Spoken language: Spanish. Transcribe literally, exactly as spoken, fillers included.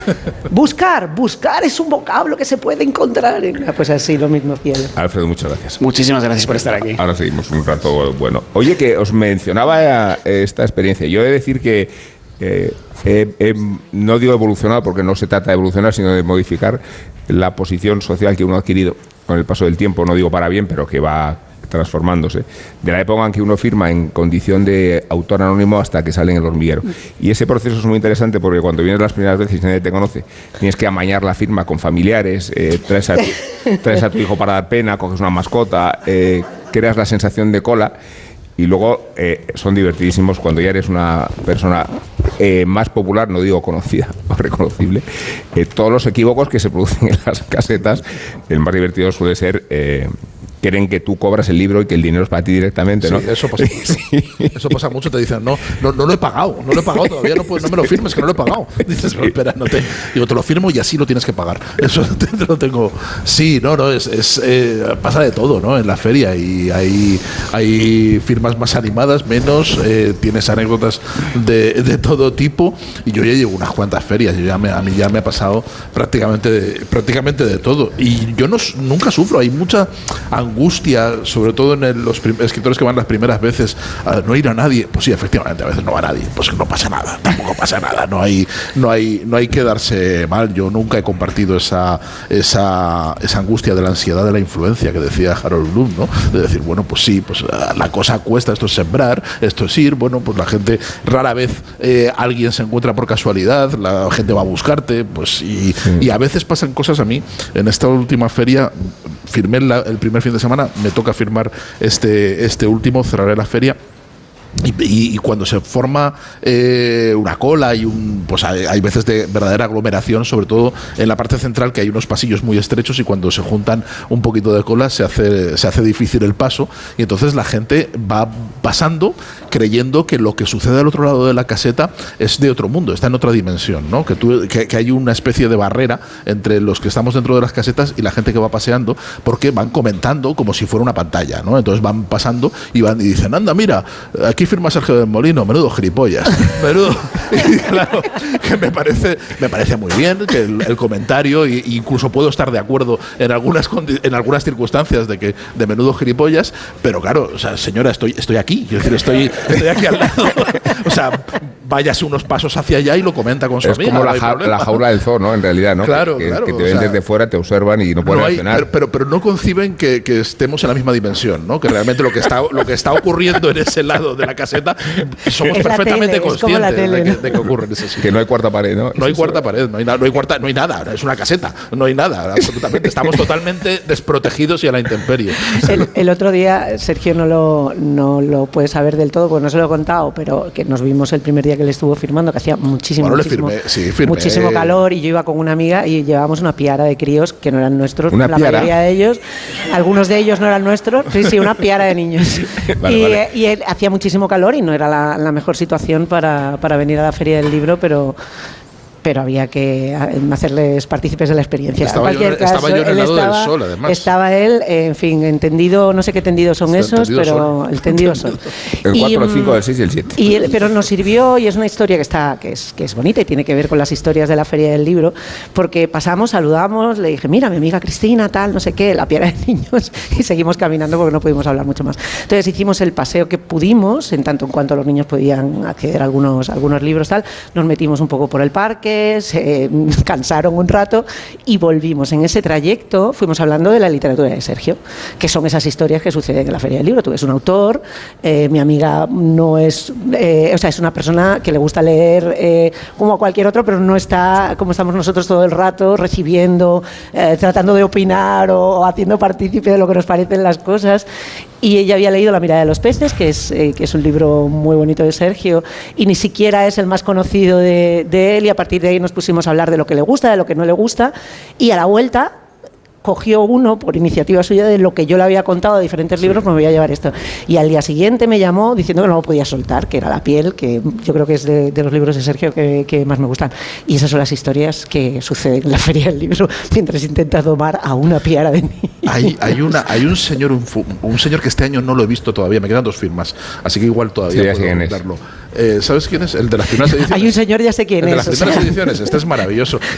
Buscar, buscar es un vocablo que se puede encontrar. En... Pues así, lo mismo, cielo. Alfredo, muchas gracias. Muchísimas gracias por estar aquí. Ahora seguimos un rato bueno. Oye, que os mencionaba esta experiencia. Yo he de decir que eh, eh, eh, no digo evolucionar porque no se trata de evolucionar, sino de modificar la posición social que uno ha adquirido con el paso del tiempo. No digo para bien, pero que va transformándose, de la época en que uno firma en condición de autor anónimo hasta que sale en El Hormiguero. Y ese proceso es muy interesante porque cuando vienes las primeras veces y nadie te conoce, tienes que amañar la firma con familiares, eh, traes, a, traes a tu hijo para dar pena, coges una mascota, eh, creas la sensación de cola y luego eh, son divertidísimos cuando ya eres una persona eh, más popular, no digo conocida o reconocible. Eh, todos los equívocos que se producen en las casetas, el más divertido suele ser... Eh, quieren que tú cobras el libro y que el dinero es para ti directamente, ¿no? Sí, eso pasa mucho. Sí. Eso pasa mucho, te dicen, no, no, no lo he pagado, no lo he pagado todavía, no, puedes, no me lo firmes, que no lo he pagado. Dices, no, espera, no te... Digo, te lo firmo y así lo tienes que pagar. Eso te, te lo tengo... Sí, no, no, es, es eh, pasa de todo, ¿no? En la feria y hay, hay firmas más animadas, menos, eh, tienes anécdotas de, de todo tipo y yo ya llevo unas cuantas ferias, yo ya me, a mí ya me ha pasado prácticamente de, prácticamente de todo y yo no, nunca sufro, hay mucha angustia, sobre todo en el, los escritores que van las primeras veces, a no ir a nadie. Pues sí, efectivamente, a veces no va nadie, pues no pasa nada, tampoco pasa nada, no hay, no hay, no hay que darse mal. Yo nunca he compartido esa, esa, esa angustia de la ansiedad de la influencia que decía Harold Bloom, ¿no? De decir, bueno, pues sí, pues la cosa cuesta, esto es sembrar, esto es ir, bueno, pues la gente, rara vez eh, alguien se encuentra por casualidad, la gente va a buscarte, pues y, sí. y a veces pasan cosas. A mí, en esta última feria, firmé la, el primer fin de semana, me toca firmar este, este último, cerraré la feria. Y, y, y cuando se forma eh, una cola y un, pues hay, hay veces de verdadera aglomeración, sobre todo en la parte central, que hay unos pasillos muy estrechos y cuando se juntan un poquito de cola se hace, se hace difícil el paso y entonces la gente va pasando creyendo que lo que sucede al otro lado de la caseta es de otro mundo, está en otra dimensión, ¿no? Que, tú, que, que hay una especie de barrera entre los que estamos dentro de las casetas y la gente que va paseando, porque van comentando como si fuera una pantalla, ¿no? Entonces van pasando y van y dicen, anda, mira, aquí firma Sergio del Molino, menudo gilipollas, menudo. Y claro, que me parece, me parece muy bien que el, el comentario, y, incluso puedo estar de acuerdo en algunas en algunas circunstancias de que de menudo gilipollas, pero claro, o sea, señora, estoy, estoy aquí, quiero decir, estoy, estoy aquí al lado, o sea, váyase unos pasos hacia allá y lo comenta con su es amiga. Es como no la, ja, problema, la jaula ¿no? del zoo, ¿no? En realidad, ¿no? Claro, que, claro. Que te ven sea, desde fuera, te observan y no pueden no hay, reaccionar. Pero, pero, pero no conciben que, que estemos en la misma dimensión, ¿no? Que realmente lo que está, lo que está ocurriendo en ese lado de la caseta somos es perfectamente tele, conscientes tele, de, que, ¿no? de que ocurre en ese sitio. Que no hay cuarta pared, ¿no? No hay cuarta pared, no hay, na, no hay cuarta, no hay nada, es una caseta, no hay nada, absolutamente. Estamos totalmente desprotegidos y a la intemperie. El, el otro día, Sergio no lo, no lo puede saber del todo, porque no se lo he contado, pero que nos vimos el primer día que le estuvo firmando, que hacía muchísimo, bueno, muchísimo, le firmé, sí, firmé. muchísimo calor, y yo iba con una amiga y llevábamos una piara de críos que no eran nuestros, ¿Una la piara? mayoría de ellos, algunos de ellos no eran nuestros, sí, sí, una piara de niños. Vale, y, vale. y él, hacía muchísimo calor y no era la, la mejor situación para, para venir a la Feria del Libro, pero... pero había que hacerles partícipes de la experiencia. Estaba, en cualquier yo, caso, estaba yo en el lado estaba, del sol, además. Estaba él, en fin, entendido, no sé qué tendidos son Está esos, pero sol. el tendido sol. El y, cuatro, el cinco, el seis y el siete. Y él, pero nos sirvió, y es una historia que está que es, que es bonita y tiene que ver con las historias de la Feria del Libro, porque pasamos, saludamos, le dije, mira, mi amiga Cristina, tal, no sé qué, la piara de niños, y seguimos caminando porque no pudimos hablar mucho más. Entonces hicimos el paseo que pudimos, en tanto en cuanto los niños podían acceder a algunos, algunos libros, tal, nos metimos un poco por el parque, se cansaron un rato y volvimos. En ese trayecto fuimos hablando de la literatura de Sergio, que son esas historias que suceden en la Feria del Libro. Tú eres un autor, eh, mi amiga no es, eh, o sea, es una persona que le gusta leer eh, como a cualquier otro, pero no está como estamos nosotros todo el rato, recibiendo, eh, tratando de opinar o, o haciendo partícipe de lo que nos parecen las cosas. Y ella había leído La mirada de los peces, que es, eh, que es un libro muy bonito de Sergio, y ni siquiera es el más conocido de, de él, y a partir de ahí nos pusimos a hablar de lo que le gusta, de lo que no le gusta, y a la vuelta cogió uno, por iniciativa suya, de lo que yo le había contado de diferentes sí. libros, pues me voy a llevar esto. Y al día siguiente me llamó diciendo que no lo podía soltar, que era La piel, que yo creo que es de, de los libros de Sergio que, que más me gustan. Y esas son las historias que suceden en la Feria del Libro mientras intenta domar a una piara de niños. Hay, hay, una, hay un señor un, un señor que este año no lo he visto todavía, me quedan dos firmas, así que igual todavía sí, puedo contarlo. Eh, ¿Sabes quién es? El de las primeras ediciones. Hay un señor, ya sé quién el es. de las primeras sea. ediciones, este es maravilloso.